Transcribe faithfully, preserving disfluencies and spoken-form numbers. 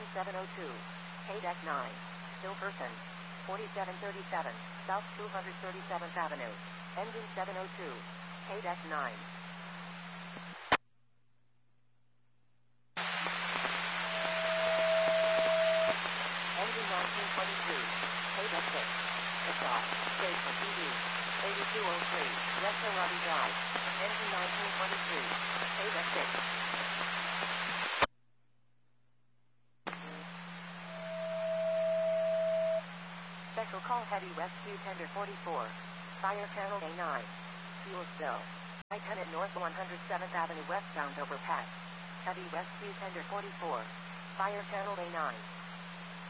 Engine seven oh two. K-Deck nine. Still person. forty-seven thirty-seven, South two hundred thirty-seventh Avenue. Engine seven oh two. K-Deck nine. Engine nineteen twenty-three. K-Deck six. Exhaust. Station T V. eighty-two oh three. Restaurant Drive. Engine nineteen twenty-three. K-Deck six. Special call Heavy Rescue Tender forty-four. Fire Channel A nine. Fuel spill. I ten at North one hundred seventh Avenue westbound overpass. Heavy Rescue Tender forty-four. Fire Channel A nine.